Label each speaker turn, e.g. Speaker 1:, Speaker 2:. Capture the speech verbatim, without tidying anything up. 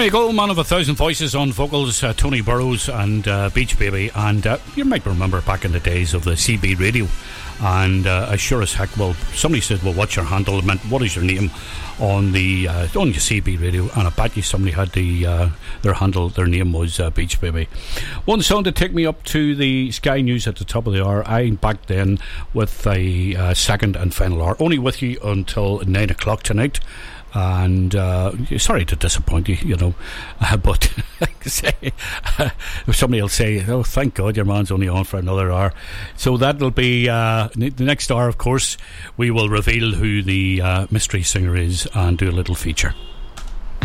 Speaker 1: There you go, man of a thousand voices on vocals, uh, Tony Burrows and uh, Beach Baby. And uh, you might remember back in the days of the C B radio. And uh, as sure as heck, well, somebody said, well, what's your handle? It meant, what is your name on the uh, on your C B radio? And I bet you somebody had the uh, their handle, their name was uh, Beach Baby. One song to take me up to the Sky News at the top of the hour. I'm back then with a uh, second and final hour. Only with you until nine o'clock tonight. And uh, sorry to disappoint you, you know, uh, but say, uh, somebody will say, oh, thank God your man's only on for another hour. So that'll be uh, the next hour, of course. We will reveal who the uh, mystery singer is and do a little feature.